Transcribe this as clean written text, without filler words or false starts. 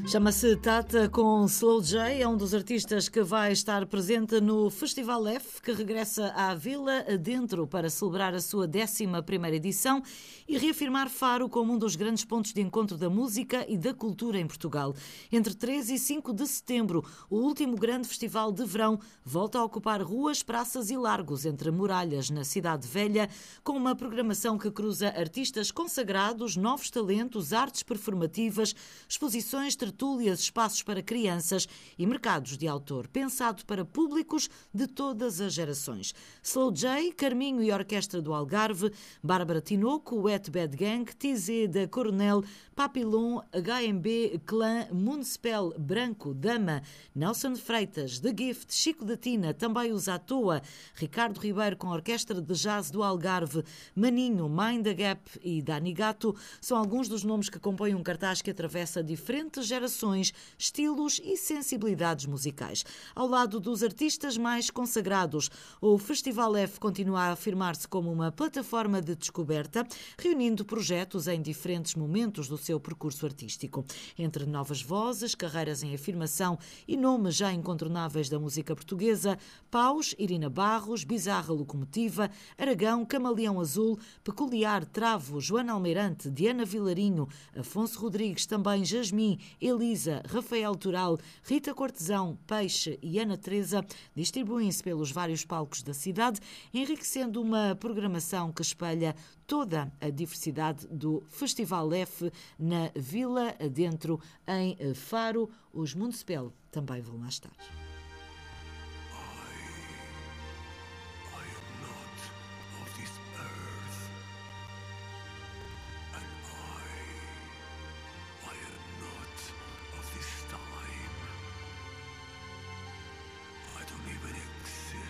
Chama-se Tata com Slow J, é um dos artistas que vai estar presente no Festival F, que regressa à Vila Adentro para celebrar a sua 11ª edição e reafirmar Faro como um dos grandes pontos de encontro da música e da cultura em Portugal. Entre 3 e 5 de setembro, o último grande festival de verão volta a ocupar ruas, praças e largos entre muralhas na Cidade Velha, com uma programação que cruza artistas consagrados, novos talentos, artes performativas, exposições, tertúlias, espaços para crianças e mercados de autor, pensado para públicos de todas as gerações. Slow J, Carminho e Orquestra do Algarve, Bárbara Tinoco, Wet Bad Gang, TZ da Coronel, Papillon, HMB, Clã, Municipal, Branco, Dama, Nelson Freitas, The Gift, Chico da Tina, também os À Toa, Ricardo Ribeiro com a Orquestra de Jazz do Algarve, Maninho, Mind the Gap e Dani Gato são alguns dos nomes que compõem um cartaz que atravessa diferentes gerações, estilos e sensibilidades musicais. Ao lado dos artistas mais consagrados, o Festival F continua a afirmar-se como uma plataforma de descoberta, reunindo projetos em diferentes momentos do seu percurso artístico. Entre novas vozes, carreiras em afirmação e nomes já incontornáveis da música portuguesa, Paus, Irina Barros, Bizarra Locomotiva, Aragão, Camaleão Azul, Peculiar, Travo, Joana Almeirante, Diana Vilarinho, Afonso Rodrigues, também Jasmim, Elisa, Rafael Tural, Rita Cortesão, Peixe e Ana Teresa distribuem-se pelos vários palcos da cidade, enriquecendo uma programação que espelha toda a diversidade do Festival F na Vila Adentro, em Faro. Os Municipal também vão lá estar.